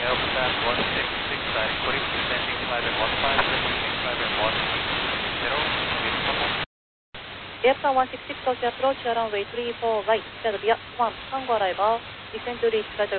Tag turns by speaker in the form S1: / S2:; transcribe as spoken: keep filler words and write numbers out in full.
S1: Airplane one six six, direct Korea, descending five and one five, descending five and one zero, wind level.
S2: Airplane one six six, Tokyo approach, runway three four right, Serbia one, Tango arrival, descend to reach flight